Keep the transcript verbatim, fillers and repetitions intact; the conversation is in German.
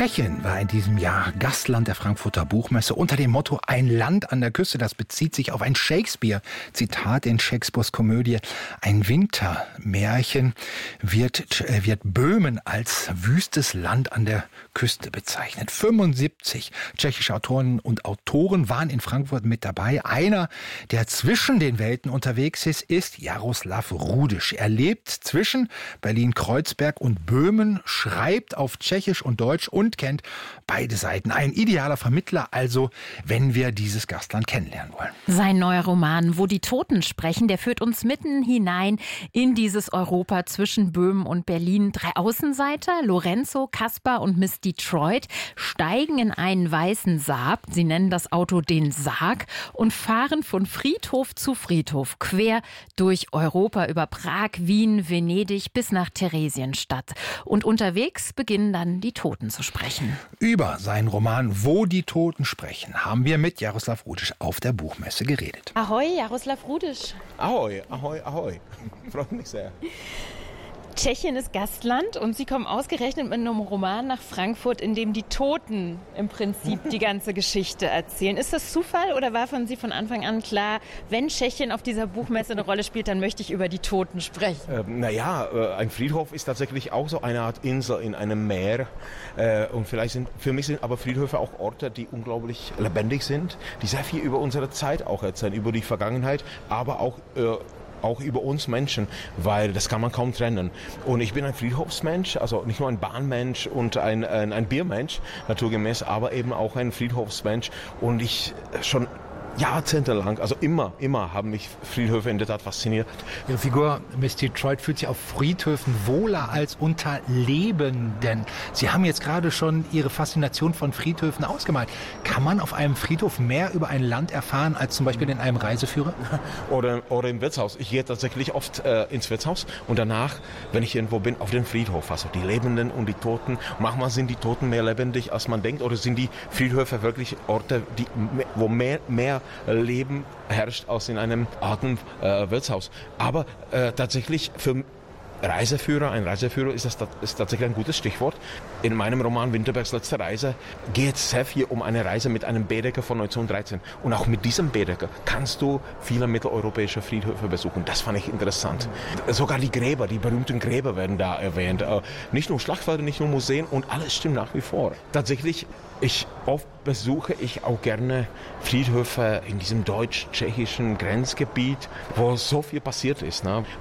Tschechien war in diesem Jahr Gastland der Frankfurter Buchmesse unter dem Motto Ein Land an der Küste. Das bezieht sich auf ein Shakespeare-Zitat in Shakespeares Komödie Ein Wintermärchen. Wird, äh, wird Böhmen als wüstes Land an der Küste bezeichnet. fünfundsiebzig tschechische Autoren und Autoren waren in Frankfurt mit dabei. Einer, der zwischen den Welten unterwegs ist, ist Jaroslav Rudiš. Er lebt zwischen Berlin-Kreuzberg und Böhmen, schreibt auf Tschechisch und Deutsch und kennt beide Seiten. Ein idealer Vermittler also, wenn wir dieses Gastland kennenlernen wollen. Sein neuer Roman Wo die Toten sprechen, der führt uns mitten hinein in dieses Europa zwischen Böhmen und Berlin. Drei Außenseiter, Lorenzo, Kaspar und Miss Detroit, steigen in einen weißen Saab, sie nennen das Auto den Sarg, und fahren von Friedhof zu Friedhof quer durch Europa über Prag, Wien, Venedig bis nach Theresienstadt. Und unterwegs beginnen dann die Toten zu sprechen. Über seinen Roman Wo die Toten sprechen haben wir mit Jaroslav Rudiš auf der Buchmesse geredet. Ahoi, Jaroslav Rudiš. Ahoi, ahoi, ahoi. Freut mich sehr. Tschechien ist Gastland und Sie kommen ausgerechnet mit einem Roman nach Frankfurt, in dem die Toten im Prinzip die ganze Geschichte erzählen. Ist das Zufall oder war von Sie von Anfang an klar, wenn Tschechien auf dieser Buchmesse eine Rolle spielt, dann möchte ich über die Toten sprechen? Ähm, naja, äh, ein Friedhof ist tatsächlich auch so eine Art Insel in einem Meer. Äh, und vielleicht sind, für mich sind aber Friedhöfe auch Orte, die unglaublich lebendig sind, die sehr viel über unsere Zeit auch erzählen, über die Vergangenheit, aber auch äh, auch über uns Menschen, weil das kann man kaum trennen. Und ich bin ein Friedhofsmensch, also nicht nur ein Bahnmensch und ein, ein, ein Biermensch, naturgemäß, aber eben auch ein Friedhofsmensch. Und ich schon jahrzehntelang, also immer, immer haben mich Friedhöfe in der Tat fasziniert. Ihre Figur Miss Detroit fühlt sich auf Friedhöfen wohler als unter Lebenden. Sie haben jetzt gerade schon Ihre Faszination von Friedhöfen ausgemalt. Kann man auf einem Friedhof mehr über ein Land erfahren als zum Beispiel in einem Reiseführer? Oder, oder im Wirtshaus. Ich gehe tatsächlich oft äh, ins Wirtshaus und danach, wenn ich irgendwo bin, auf den Friedhof. Also die Lebenden und die Toten. Manchmal sind die Toten mehr lebendig, als man denkt. Oder sind die Friedhöfe wirklich Orte, die, wo mehr, mehr Leben herrscht als in einem alten äh, Wirtshaus. Aber äh, tatsächlich für Reiseführer, ein Reiseführer ist das ist tatsächlich ein gutes Stichwort. In meinem Roman Winterbergs letzte Reise geht es sehr viel um eine Reise mit einem Baedeker von neunzehnhundertdreizehn. Und auch mit diesem Baedeker kannst du viele mitteleuropäische Friedhöfe besuchen. Das fand ich interessant. Sogar die Gräber, die berühmten Gräber werden da erwähnt. Nicht nur Schlachtfelder, nicht nur Museen und alles stimmt nach wie vor. Tatsächlich, ich oft besuche ich auch gerne Friedhöfe in diesem deutsch-tschechischen Grenzgebiet, wo so viel passiert ist. Ne?